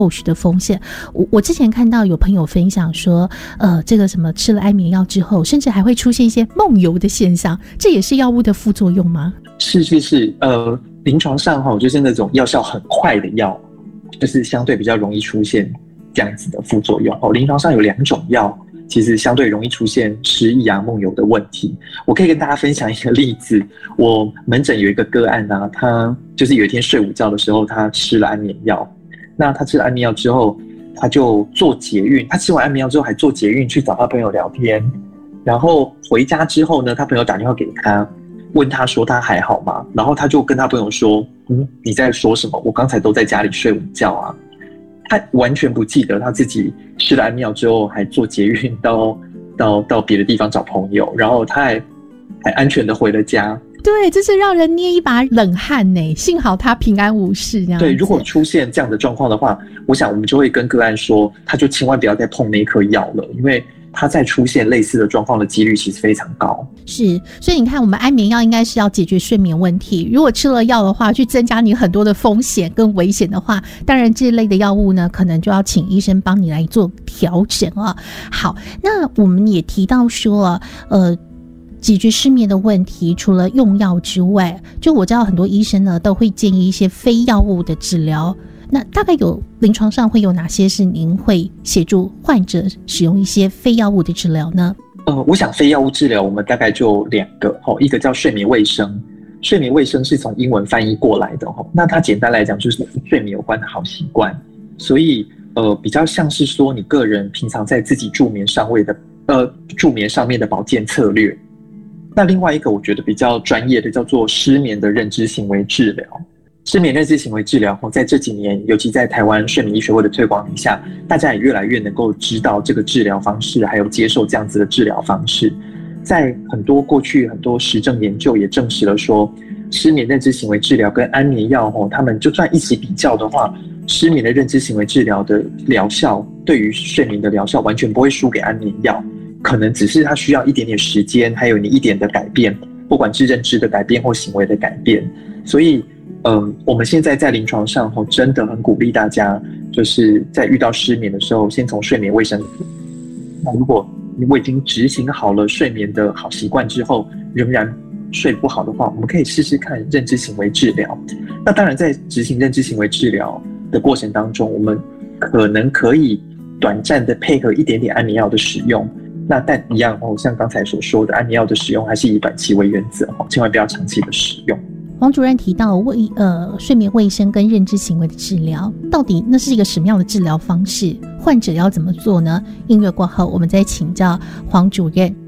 后续的风险。我之前看到有朋友分享说，这个什么吃了安眠药之后，甚至还会出现一些梦游的现象，这也是药物的副作用吗？ 是，临床上就是那种药效很快的药，就是相对比较容易出现这样子的副作用。临床上有2种药，其实相对容易出现失忆梦游的问题。我可以跟大家分享一个例子，我门诊有一个个案啊，他就是有一天睡午觉的时候，他吃了安眠药。那他吃了安眠药之后，他就坐捷运，他吃完安眠药之后还坐捷运去找他朋友聊天，然后回家之后呢，他朋友打电话给他，问他说他还好吗？然后他就跟他朋友说，你在说什么？我刚才都在家里睡午觉啊。他完全不记得他自己吃了安眠药之后还坐捷运到别的地方找朋友，然后他还安全的回了家。 对，这是让人捏一把冷汗呢。幸好他平安无事这样子。 对，如果出现这样的状况的话，我想我们就会跟个案说，他就千万不要再碰那颗药了，因为他再出现类似的状况的几率其实非常高。 是，所以你看，我们安眠药应该是要解决睡眠问题。如果吃了药的话，去增加你很多的风险跟危险的话，当然这类的药物呢，可能就要请医生帮你来做调整啊。好，那我们也提到说，解决失眠的问题，除了用药之外，就我知道很多医生呢都会建议一些非药物的治疗。那大概有临床上会有哪些是您会协助患者使用一些非药物的治疗呢？ 我想非药物治疗我们大概就2个，一个叫睡眠卫生。睡眠卫生是从英文翻译过来的，那它简单来讲就是睡眠有关的好习惯，所以比较像是说你个人平常在自己助眠上面的保健策略。那另外一个我觉得比较专业的叫做失眠的认知行为治疗。失眠认知行为治疗在这几年，尤其在台湾睡眠医学会的推广底下，大家也越来越能够知道这个治疗方式，还有接受这样子的治疗方式。在过去很多实证研究也证实了说，失眠认知行为治疗跟安眠药他们就算一起比较的话，失眠的认知行为治疗的疗效对于睡眠的疗效完全不会输给安眠药，可能只是它需要一点点时间，还有你一点的改变，不管是认知的改变或行为的改变。所以我们现在在临床上真的很鼓励大家，就是在遇到失眠的时候，先从睡眠卫生。那如果我已经执行好了睡眠的好习惯之后，仍然睡不好的话，我们可以试试看认知行为治疗。那当然在执行认知行为治疗的过程当中，我们可能可以短暂的配合一点点安眠药的使用，那但一样像刚才所说的，安眠药的使用还是以短期为原则，千万不要长期的使用。 黄主任提到睡眠卫生跟认知行为的治疗，到底那是一个什么样的治疗方式？患者要怎么做呢？音乐过后，我们再请教黄主任。